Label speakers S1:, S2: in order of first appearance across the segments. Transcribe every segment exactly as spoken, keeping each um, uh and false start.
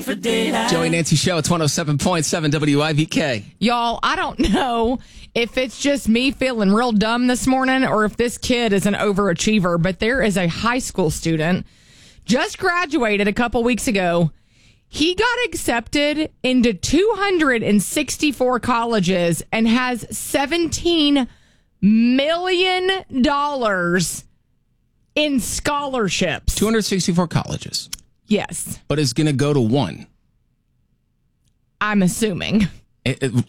S1: different day.
S2: Joey and Nancy Show, it's one oh seven point seven W I V K.
S3: Y'all, I don't know if it's just me feeling real dumb this morning or if this kid is an overachiever, but there is a high school student, just graduated a couple weeks ago. He got accepted into two hundred sixty-four colleges and has seventeen million dollars in scholarships.
S2: two hundred sixty-four colleges.
S3: Yes.
S2: But is going to go to one.
S3: I'm assuming.
S2: It, it,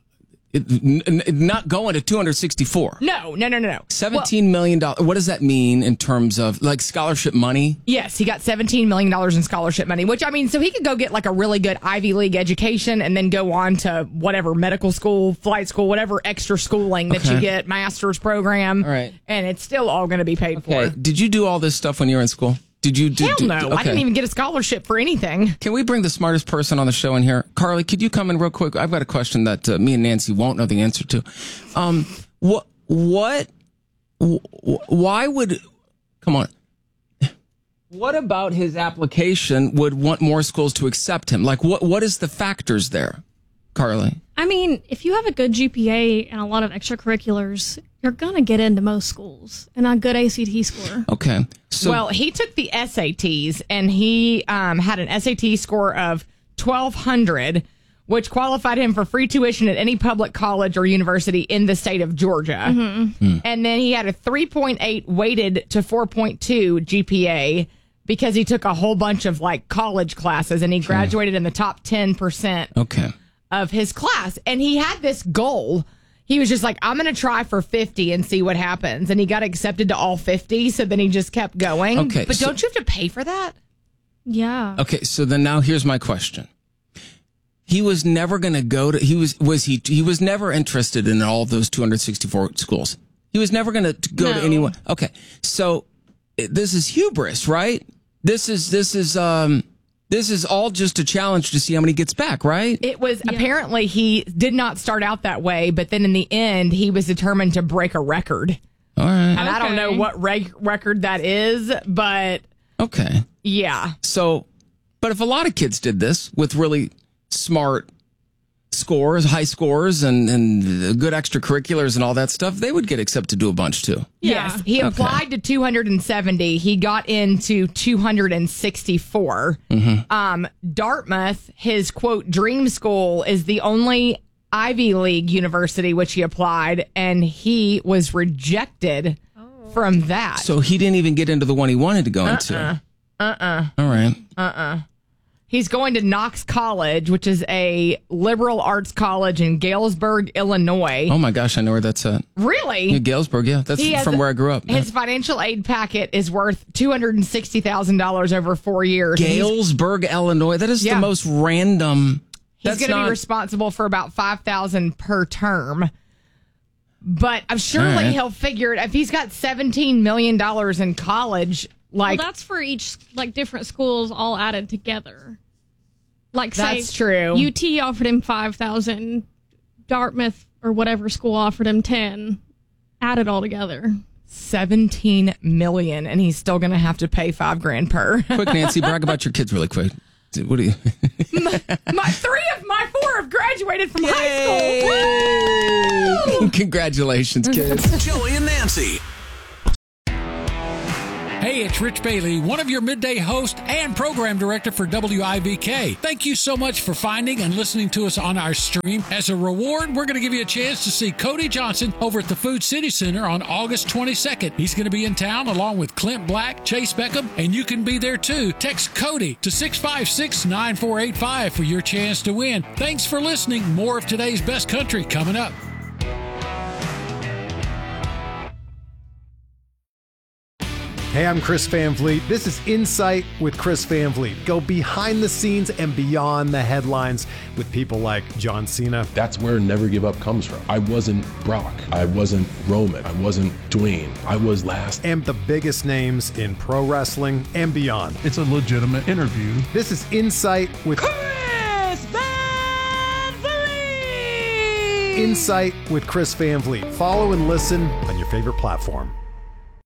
S2: it, n- n- not going to two hundred sixty-four.
S3: No, no, no, no, no.
S2: seventeen million dollars. What does that mean in terms of like scholarship money?
S3: Yes, he got seventeen million dollars in scholarship money, which I mean, so he could go get like a really good Ivy League education and then go on to whatever medical school, flight school, whatever extra schooling that
S2: Okay.
S3: you get, master's program.
S2: All right.
S3: And it's still all going to be paid
S2: Okay.
S3: for.
S2: Did you do all this stuff when you were in school? Did you do?
S3: Hell
S2: do-
S3: no.
S2: okay.
S3: I didn't even get a scholarship for anything.
S2: Can we bring the smartest person on the show in here? Carly, could you come in real quick? I've got a question that uh, me and Nancy won't know the answer to. Um, what, what, wh- why would, come on. What about his application would want more schools to accept him? Like, what, what is the factors there, Carly?
S4: I mean, if you have a good G P A and a lot of extracurriculars, you're going to get into most schools and a good A C T score.
S2: Okay. So,
S3: Well, he took the S A Ts and he um, had an S A T score of twelve hundred, which qualified him for free tuition at any public college or university in the state of Georgia.
S4: Mm-hmm.
S3: And then he had a three point eight weighted to four point two G P A because he took a whole bunch of like college classes and he graduated in the top ten percent
S2: okay.
S3: of his class. And he had this goal. He was just like, I'm going to try for fifty and see what happens. And he got accepted to all fifty. So then he just kept going.
S2: Okay,
S3: But
S2: so-
S3: don't you have to pay for that?
S4: Yeah.
S2: Okay. So then now here's my question. He was never going to go to, he was, was he, he was never interested in all those two hundred sixty-four schools. He was never going to go to
S4: No.
S2: anyone. Okay. So it- this is hubris, right? This is, this is, um, this is all just a challenge to see how many gets back, right?
S3: It was apparently he did not start out that way, but then in the end, he was determined to break a record.
S2: All right.
S3: And I don't know
S4: Okay.
S3: what reg- record that is, but
S2: Okay.
S3: yeah.
S2: So, but if a lot of kids did this with really smart scores, high scores, and, and good extracurriculars and all that stuff, they would get accepted to a bunch too.
S4: Yeah.
S3: Yes. He
S2: Okay.
S3: applied to two hundred seventy. He got into two hundred sixty-four.
S2: Mm-hmm.
S3: Um, Dartmouth, his quote, dream school, is the only Ivy League university which he applied, and he was rejected from that.
S2: So he didn't even get into the one he wanted to go into.
S3: Uh-uh.
S2: All right.
S3: He's going to Knox College, which is a liberal arts college in Galesburg, Illinois.
S2: Oh my gosh, I know where that's at.
S3: Really?
S2: Yeah, Galesburg, yeah. That's
S3: He has-
S2: from where I grew up.
S3: His financial aid packet is worth two hundred sixty thousand dollars over four years. He's-
S2: Galesburg, Illinois. That is
S3: Yeah.
S2: the most random.
S3: He's
S2: That's
S3: going to
S2: not,
S3: be responsible for about five thousand dollars per term. But I'm surely
S2: All right.
S3: he'll figure it. If he's got seventeen million dollars in college, like,
S4: well, that's for each, like, different schools all added together. Like,
S3: That's
S4: say,
S3: true.
S4: U T offered him five thousand, Dartmouth or whatever school offered him ten, added all together.
S3: seventeen million dollars, and he's still going to have to pay five grand per.
S2: quick, Nancy, brag about your kids really quick. What do you?
S3: my three of my four have graduated from high school. Woo!
S2: Congratulations, kids.
S1: Joey and Nancy.
S5: Hey, it's Rich Bailey, one of your midday host and program director for W I V K. Thank you so much for finding and listening to us on our stream. As a reward, we're going to give you a chance to see Cody Johnson over at the Food City Center on August twenty-second. He's going to be in town along with Clint Black, Chase Beckham, and you can be there too. Text Cody to six five six, nine four eight five for your chance to win. Thanks for listening. More of today's best country coming up.
S6: Hey, I'm Chris Van Vliet. This is Insight with Chris Van Vliet. Go behind the scenes and beyond the headlines with people like John Cena.
S7: That's where Never Give Up comes from. I wasn't Brock. I wasn't Roman. I wasn't Dwayne. I was last.
S6: And the biggest names in pro wrestling and beyond.
S8: It's a legitimate interview.
S6: This is Insight with
S1: Chris Van Vliet.
S6: Insight with Chris Van Vliet. Follow and listen on your favorite platform.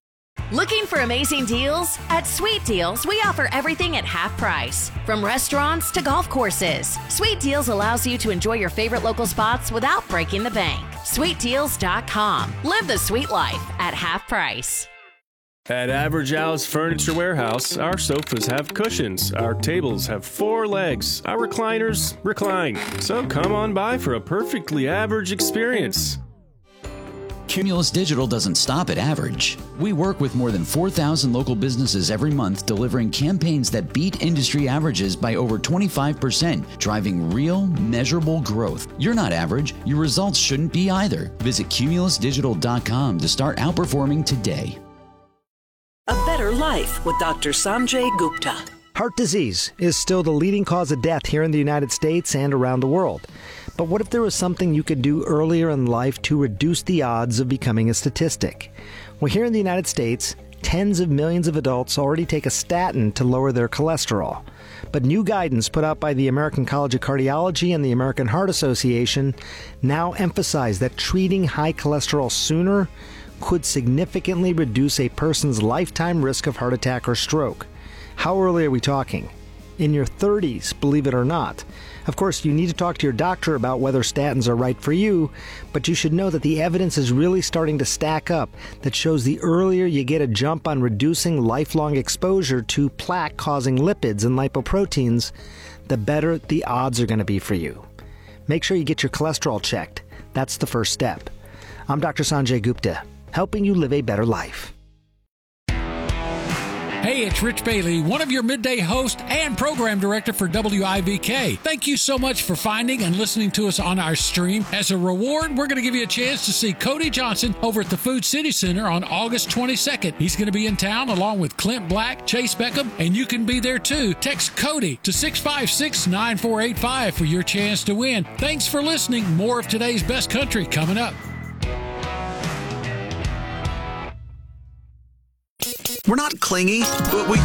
S8: Looking for amazing deals? At Sweet Deals, we offer everything at half price. From restaurants to golf courses, Sweet Deals allows you to enjoy your favorite local spots without breaking the bank. sweet deals dot com. Live the sweet life at half price.
S9: At Average Al's Furniture Warehouse, our sofas have cushions, our tables have four legs, our recliners recline. So come on by for a perfectly average experience.
S10: Cumulus Digital doesn't stop at average. We work with more than four thousand local businesses every month, delivering campaigns that beat industry averages by over twenty-five percent, driving real, measurable growth. You're not average. Your results shouldn't be either. Visit cumulus digital dot com to start outperforming today.
S11: A Better Life with Doctor Sanjay Gupta.
S12: Heart disease is still the leading cause of death here in the United States and around the world. But what if there was something you could do earlier in life to reduce the odds of becoming a statistic? Well, here in the United States, tens of millions of adults already take a statin to lower their cholesterol. But new guidance put out by the American College of Cardiology and the American Heart Association now emphasize that treating high cholesterol sooner could significantly reduce a person's lifetime risk of heart attack or stroke. How early are we talking? In your thirties, believe it or not. Of course, you need to talk to your doctor about whether statins are right for you, but you should know that the evidence is really starting to stack up that shows the earlier you get a jump on reducing lifelong exposure to plaque-causing lipids and lipoproteins, the better the odds are going to be for you. Make sure you get your cholesterol checked. That's the first step. I'm Doctor Sanjay Gupta, helping you live a better life.
S5: Hey, it's Rich Bailey, one of your midday hosts and program director for W I V K. Thank you so much for finding and listening to us on our stream. As a reward, we're going to give you a chance to see Cody Johnson over at the Food City Center on August twenty-second. He's going to be in town along with Clint Black, Chase Beckham, and you can be there too. Text Cody to six five six, nine four eight five for your chance to win. Thanks for listening. More of today's best country coming up.
S1: We're not clingy, but we